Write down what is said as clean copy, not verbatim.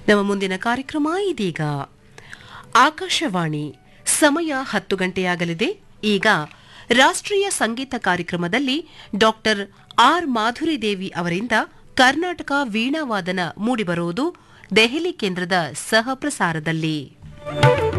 ನಮ್ಮ ಮುಂದಿನ ಕಾರ್ಯಕ್ರಮ ಇದೀಗ ಆಕಾಶವಾಣಿ ಸಮಯ 10 ಗಂಟೆಯಾಗಲಿದೆ. ಈಗ ರಾಷ್ಟ್ರೀಯ ಸಂಗೀತ ಕಾರ್ಯಕ್ರಮದಲ್ಲಿ ಡಾಕ್ಟರ್ ಆರ್ ಮಾಧುರಿದೇವಿ ಅವರಿಂದ ಕರ್ನಾಟಕ ವೀಣಾವಾದನ ಮೂಡಿಬರುವುದು ದೆಹಲಿ ಕೇಂದ್ರದ ಸಹ ಪ್ರಸಾರದಲ್ಲಿ.